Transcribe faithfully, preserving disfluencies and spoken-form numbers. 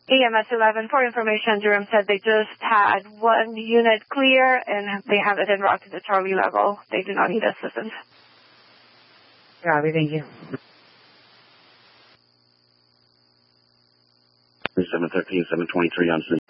E M S eleven, for information, Durham said they just had one unit clear and they have it en route to the Charlie level. They do not need assistance. Robbie, thank you. seven thirteen, seven twenty-three on scene.